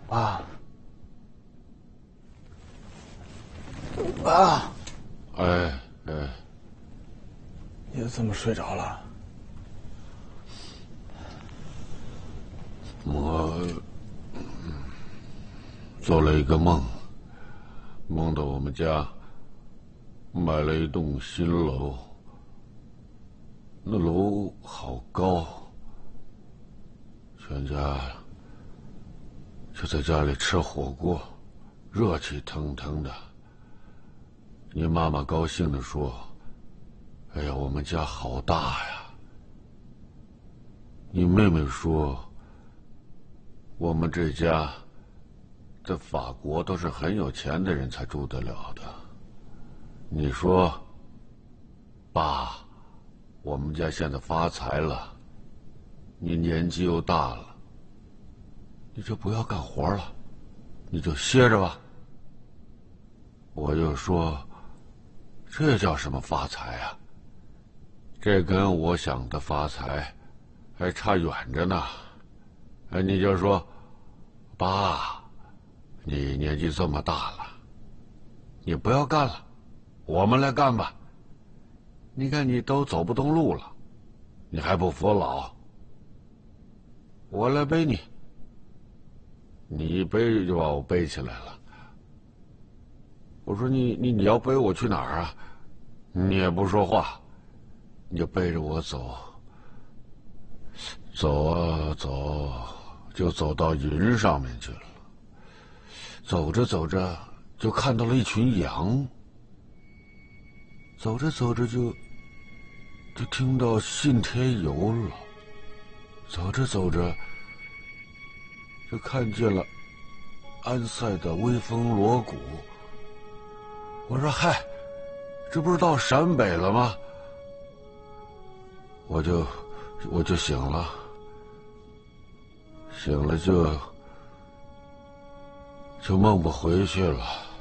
爸，爸， 哎， 你怎么睡着了？ 我做了一个梦，梦到我们家买了一栋新楼，那楼好高，全家就在家里吃火锅，热气腾腾的。你妈妈高兴地说：“哎呀，我们家好大呀！”你妹妹说：“我们这家在法国都是很有钱的人才住得了的。”你说：“爸，我们家现在发财了，你年纪又大了，你就不要干活了，你就歇着吧。”我就说：“这叫什么发财啊？这跟我想的发财还差远着呢。”你就说：“爸，你年纪这么大了，你不要干了，我们来干吧。你看你都走不动路了，你还不服老？我来背你。”你一背就把我背起来了。我说你要背我去哪儿啊？你也不说话，你就背着我走。走啊走，就走到云上面去了。走着走着，就看到了一群羊。走着走着就听到信天游了。走着走着，就看见了安塞的威风锣鼓。我说：“嗨，这不是到陕北了吗？”我就醒了，醒了就梦不回去了。